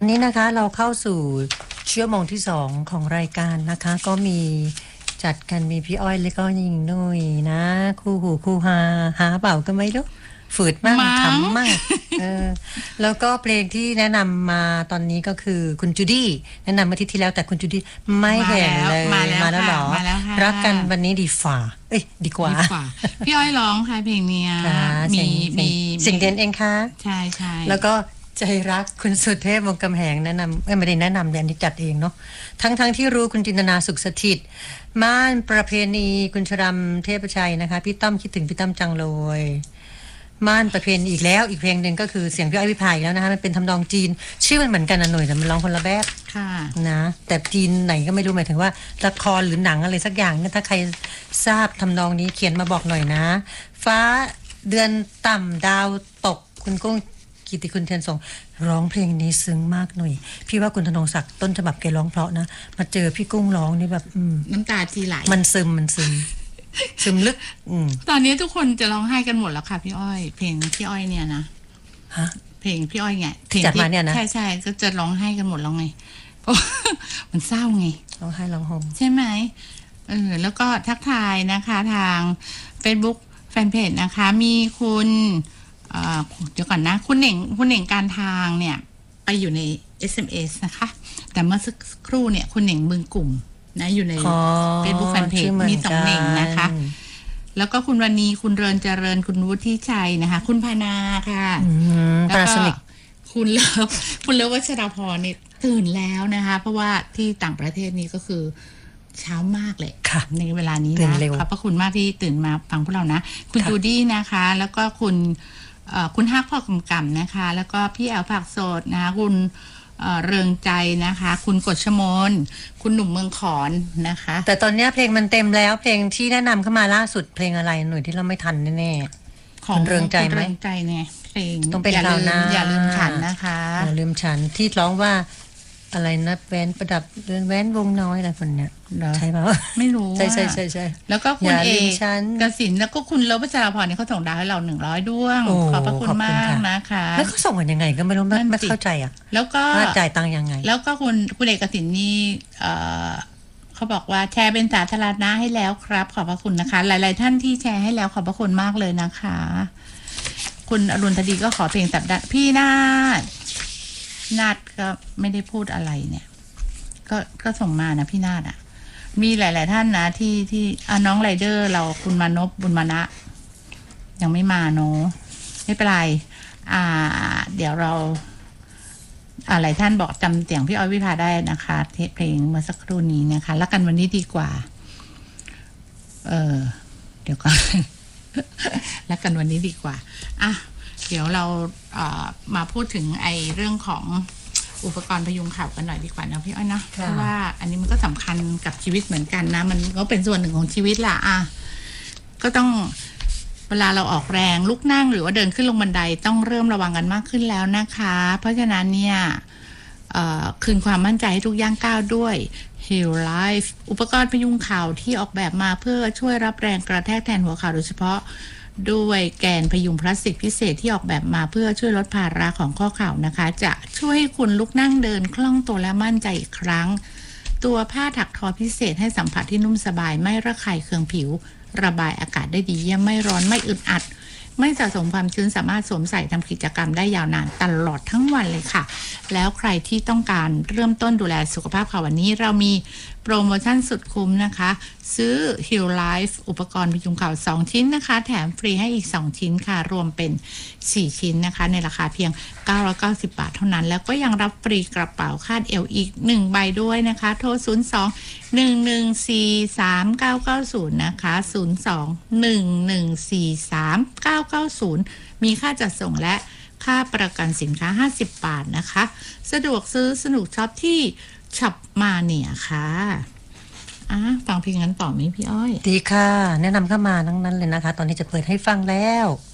นี้นะคะเราเข้าสู่ชั่วโมงที่2ของรายการนะคะก็มีจัดกันมีพี่อ้อยแล้วก็ยิงนุ้ยนะคู่หูคู่หาเปล่าก็ไม่รู้ฝืดมากขำมากแล้วก็เพลงที่แนะนำมาตอนนี้ก็คือคุณจูดี้แนะนำมาที่แล้วแต่คุณจูดี้ไม่เห็นเลยมาแล้วหรอรักกันวันนี้ดีฝ่าดีกว่าพี่อ้อยร้องค่ะเพลงเนี้ยมีสิ่งเด่นเองค่ะใช่ใช่แล้วก็ใจรักคุณสุเทพวงศ์กำแหงแนะนำไม่ได้แนะนำเดี๋ยวนี้จัดเองเนาะทั้งที่รู้คุณจินตนาสุขสถิตม่านประเพณีคุณชรัมเทพชัยนะคะพี่ต้อมคิดถึงพี่ต้อมจังเลยม่านประเพณีอีกแล้วอีกเพลงหนึ่งก็คือเสียงพี่อ้อยวิภาอีกแล้วนะคะมันเป็นทำนองจีนชื่อมันเหมือนกันนะหน่อยแต่มันร้องคนละแบบนะแต่จีนไหนก็ไม่รู้หมายถึงว่าละครหรือหนังอะไรสักอย่างถ้าใครทราบทำนองนี้เขียนมาบอกหน่อยนะฟ้าเดือนต่ำดาวตกคุณกุ้งกิติคุณเทียนส่งร้องเพลงนี้ซึ้งมากหน่อยพี่ว่าคุณธนงศักดิ์ต้นฉบับแกร้องเพราะนะมาเจอพี่กุ้งร้องนี่แบบน้ำตาทีไหลมันซึมลึกตอนนี้ทุกคนจะร้องไห้กันหมดแล้วค่ะพี่อ้อยเพลงพี่อ้อยเนี่ยนะฮะเพลงพี่อ้อยไงเพลงจัดมาเนี่ยนะใช่ก็จะร้องไห้กันหมดแล้วไงมันเศร้าไงร้องไห้ร้องห่มใช่ไหมแล้วก็ทักทายนะคะทาง Facebook แฟนเพจนะคะมีคุณเดี๋ยวก่อนนะคุณเหน่งการทางเนี่ยไปอยู่ใน SMS นะคะแต่เมื่อสักครู่เนี่ยคุณเหน่งบึงกลุ่มนะอยู่ใน Facebook แฟนเพจมี2เหน่งนะคะแล้วก็คุณวันนี้คุณเริญเจริญคุณวุฒิชัยนะคะคุณพานาค่ะแล้วก็คุณเลิฟวัชรพรเนี่ยตื่นแล้วนะคะเพราะว่าที่ต่างประเทศนี่ก็คือเช้ามากเลยในเวลานี้นะขอบพระคุณมากที่ตื่นมาฟังพวกเรานะคุณจูดี้นะคะแล้วก็คุณฮักพ่อกำกำนะคะแล้วก็พี่แอลผักสดนะคะคุณเริงใจนะคะคุณกฎชมนคุณหนุ่มเมืองขอนนะคะแต่ตอนนี้เพลงมันเต็มแล้วเพลงที่แนะนำเข้ามาล่าสุดเพลงอะไรหน่วยที่เราไม่ทันแน่ๆของเริงใจไหมเริงใจเนี่ยเพลงต้องเป็นเรานะอย่าลืมฉันนะคะอย่าลืมฉันที่ร้องว่าอะไรนะแหวนประดับแหวนวงน้อยอะไรคนเนี้ยใช่ป่ะไม่รู้ใช่แล้วก็คุณเอกกสินแล้วก็คุณเลิฟวัชรพรเนี่ยเขาส่งดาวให้เรา100ดวงขอบพระคุณมากนะคะแล้วเขาส่งกันยังไงก็ไม่รู้ไม่เข้าใจอ่ะแล้วก็จ่ายตังค์ยังไงแล้วก็คุณเอกกสินนี่เขาบอกว่าแชร์เป็นสาธารณะให้แล้วครับขอบพระคุณนะคะหลายๆท่านที่แชร์ให้แล้วขอบพระคุณมากเลยนะคะคุณอรุณธดีก็ขอเพลงตับดันพี่นาดก็ไม่ได้พูดอะไรเนี่ยก็ส่งมานะพี่นาดอ่ะมีหลายๆท่านนะที่น้องไรเดอร์เราคุณมานพบุญมานะยังไม่มาเนาะไม่เป็นไรเดี๋ยวเราหลายท่านบอกจำเสียงพี่อ้อยวิภาได้นะคะเพลงเมื่อสักครู่นี้นะคะรักกันวันนี้ดีกว่าเดี๋ยวก่อนรักกันวันนี้ดีกว่าเดี๋ยวเรามาพูดถึงเรื่องของอุปกรณ์พยุงเข่ากันหน่อยดีกว่านะพี่อ้อยนะเพราะว่าอันนี้มันก็สำคัญกับชีวิตเหมือนกันนะมันก็เป็นส่วนหนึ่งของชีวิตล่ะก็ต้องเวลาเราออกแรงลุกนั่งหรือว่าเดินขึ้นลงบันไดต้องเริ่มระวังกันมากขึ้นแล้วนะคะเพราะฉะนั้นเนี่ยคืนความมั่นใจให้ทุกย่างก้าวด้วย Heal Life อุปกรณ์พยุงเข่าที่ออกแบบมาเพื่อช่วยรับแรงกระแทกแทนหัวเข่าโดยเฉพาะด้วยแกนพยุงพลาสติกพิเศษที่ออกแบบมาเพื่อช่วยลดภาระของข้อเข่านะคะจะช่วยให้คุณลุกนั่งเดินคล่องตัวและมั่นใจอีกครั้งตัวผ้าถักทอพิเศษให้สัมผัสที่นุ่มสบายไม่ระคายเคืองผิวระบายอากาศได้ดีเยี่ยมไม่ร้อนไม่อึดอัดไม่สะสมความชื้นสามารถสวมใส่ทำกิจกรรมได้ยาวนานตลอดทั้งวันเลยค่ะแล้วใครที่ต้องการเริ่มต้นดูแลสุขภาพค่ะวันนี้เรามีโปรโมชั่นสุดคุ้มนะคะซื้อ Heal Life อุปกรณ์พยุงเข่า2ชิ้นนะคะแถมฟรีให้อีก2ชิ้นค่ะรวมเป็น4ชิ้นนะคะในราคาเพียง990 บาทเท่านั้นแล้วก็ยังรับฟรีกระเป๋าคาดเอวอีก1ใบด้วยนะคะโทร02-1143990นะคะ02-1143990มีค่าจัดส่งและค่าประกันสินค้า50 บาทนะคะสะดวกซื้อสนุกช็อปที่ช็อปมาเนี่ยค่ะฟังเพลงนั้นต่อไหมพี่อ้อยดีค่ะแนะนำเข้ามาทั้งนั้นเลยนะคะตอนนี้จะเปิดให้ฟังแล้ว